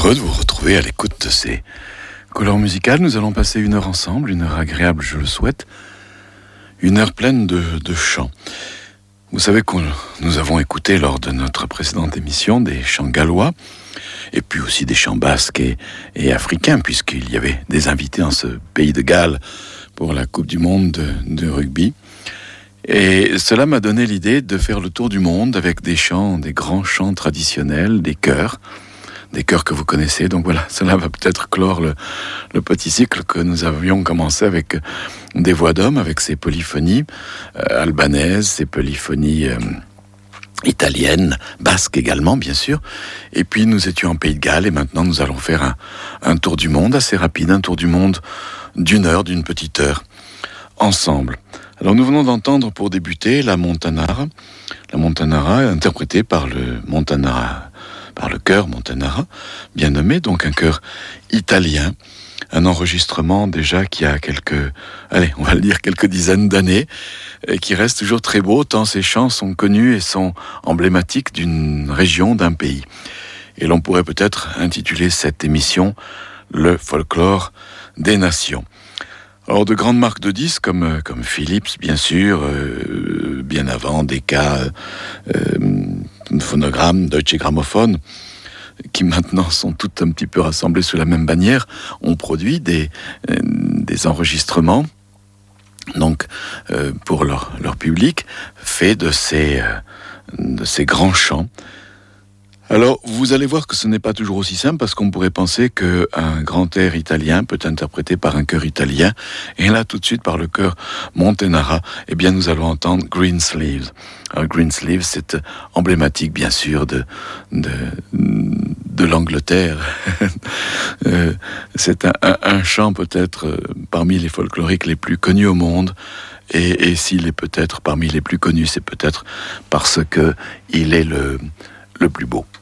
heureux de vous retrouver à l'écoute de ces couleurs musicales. Nous allons passer une heure ensemble, une heure agréable, je le souhaite, une heure pleine de chants. Vous savez que nous avons écouté lors de notre précédente émission des chants gallois, et puis aussi des chants basques et africains, puisqu'il y avait des invités en ce pays de Galles pour la Coupe du Monde de rugby. Et cela m'a donné l'idée de faire le tour du monde avec des chants, des grands chants traditionnels, des chœurs que vous connaissez. Donc voilà, cela va peut-être clore le petit cycle que nous avions commencé avec des voix d'hommes, avec ces polyphonies albanaises, ces polyphonies italiennes, basques également, bien sûr. Et puis nous étions en Pays de Galles et maintenant nous allons faire un tour du monde assez rapide, un tour du monde d'une petite heure, ensemble. Alors nous venons d'entendre pour débuter la Montanara interprétée par le chœur Montanara, bien nommé, donc un chœur italien, un enregistrement déjà qui a quelques dizaines d'années, et qui reste toujours très beau, tant ces chants sont connus et sont emblématiques d'une région, d'un pays. Et l'on pourrait peut-être intituler cette émission « Le folklore des nations ». Alors de grandes marques de disques comme Philips, bien sûr, bien avant, Decca, Phonogramme, Deutsche Grammophon, qui maintenant sont toutes un petit peu rassemblées sous la même bannière, ont produit des enregistrements, donc pour leur public, faits de ces grands chants. Alors, vous allez voir que ce n'est pas toujours aussi simple, parce qu'on pourrait penser qu'un grand air italien peut être interprété par un chœur italien, et là, tout de suite, par le chœur Montanara, eh bien, nous allons entendre Greensleeves. Alors, Greensleeves, c'est emblématique, bien sûr, de l'Angleterre. C'est un chant, peut-être, parmi les folkloriques les plus connus au monde, et s'il est peut-être parmi les plus connus, c'est peut-être parce que il est le plus beau.